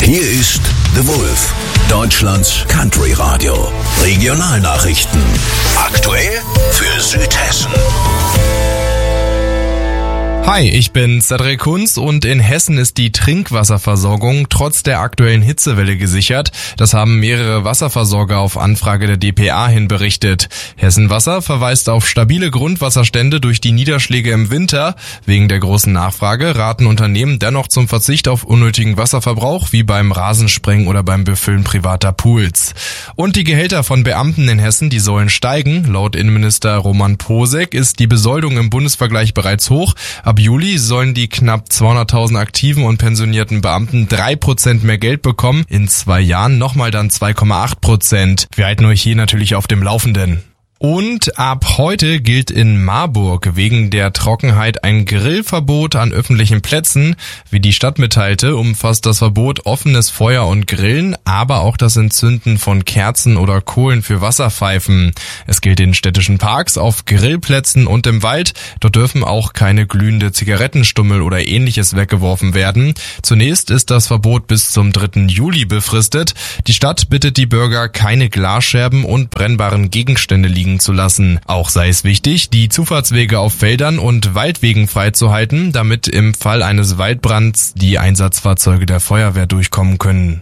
Hier ist The Wolf, Deutschlands Country Radio. Regionalnachrichten. Aktuell für Südhessen. Hi, ich bin Cedric Kunz und in Hessen ist die Trinkwasserversorgung trotz der aktuellen Hitzewelle gesichert. Das haben mehrere Wasserversorger auf Anfrage der dpa hin berichtet. Hessen Wasser verweist auf stabile Grundwasserstände durch die Niederschläge im Winter. Wegen der großen Nachfrage raten Unternehmen dennoch zum Verzicht auf unnötigen Wasserverbrauch, wie beim Rasensprengen oder beim Befüllen privater Pools. Und die Gehälter von Beamten in Hessen, die sollen steigen. Laut Innenminister Roman Posek ist die Besoldung im Bundesvergleich bereits hoch. Ab Juli sollen die knapp 200.000 aktiven und pensionierten Beamten 3% mehr Geld bekommen. In 2 Jahren nochmal dann 2,8%. Wir halten euch hier natürlich auf dem Laufenden. Und ab heute gilt in Marburg wegen der Trockenheit ein Grillverbot an öffentlichen Plätzen. Wie die Stadt mitteilte, umfasst das Verbot offenes Feuer und Grillen, aber auch das Entzünden von Kerzen oder Kohlen für Wasserpfeifen. Es gilt in städtischen Parks, auf Grillplätzen und im Wald. Dort dürfen auch keine glühende Zigarettenstummel oder ähnliches weggeworfen werden. Zunächst ist das Verbot bis zum 3. Juli befristet. Die Stadt bittet die Bürger, keine Glasscherben und brennbaren Gegenstände liegen zu lassen. Auch sei es wichtig, die Zufahrtswege auf Feldern und Waldwegen freizuhalten, damit im Fall eines Waldbrands die Einsatzfahrzeuge der Feuerwehr durchkommen können.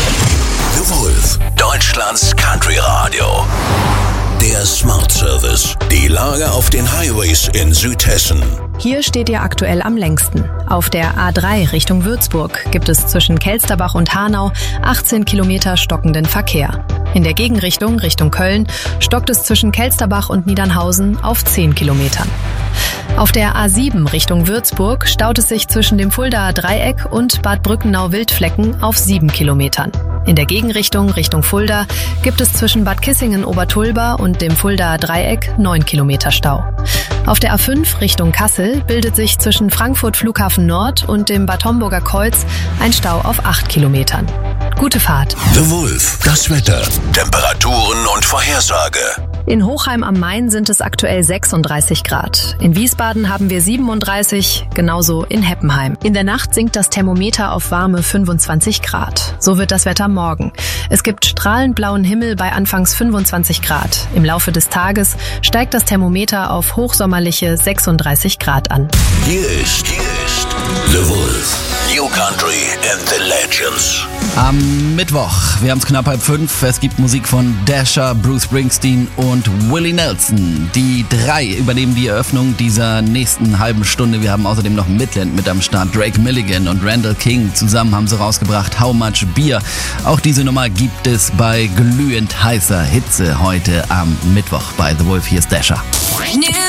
The Wolf, Deutschlands Country Radio. Der Smart Service. Die Lage auf den Highways in Südhessen. Hier steht ihr aktuell am längsten. Auf der A3 Richtung Würzburg gibt es zwischen Kelsterbach und Hanau 18 Kilometer stockenden Verkehr. In der Gegenrichtung Richtung Köln stockt es zwischen Kelsterbach und Niedernhausen auf 10 Kilometern. Auf der A7 Richtung Würzburg staut es sich zwischen dem Fuldaer Dreieck und Bad Brückenau-Wildflecken auf 7 Kilometern. In der Gegenrichtung Richtung Fulda gibt es zwischen Bad Kissingen-Obertulba und dem Fuldaer Dreieck 9 Kilometer Stau. Auf der A5 Richtung Kassel bildet sich zwischen Frankfurt Flughafen Nord und dem Bad Homburger Kreuz ein Stau auf 8 Kilometern. Gute Fahrt. The Wolf, das Wetter, Temperaturen und Vorhersage. In Hochheim am Main sind es aktuell 36 Grad. In Wiesbaden haben wir 37, genauso in Heppenheim. In der Nacht sinkt das Thermometer auf warme 25 Grad. So wird das Wetter morgen. Es gibt strahlend blauen Himmel bei anfangs 25 Grad. Im Laufe des Tages steigt das Thermometer auf hochsommerliche 36 Grad an. Hier ist The Wolf. New Country and the Legends. Am Mittwoch, wir haben es knapp 4:30, es gibt Musik von Dasher, Bruce Springsteen und Willie Nelson. Die 3 übernehmen die Eröffnung dieser nächsten halben Stunde. Wir haben außerdem noch Midland mit am Start. Drake Milligan und Randall King zusammen haben sie rausgebracht How Much Beer. Auch diese Nummer gibt es bei glühend heißer Hitze heute am Mittwoch bei The Wolf. Hier ist Dasher. New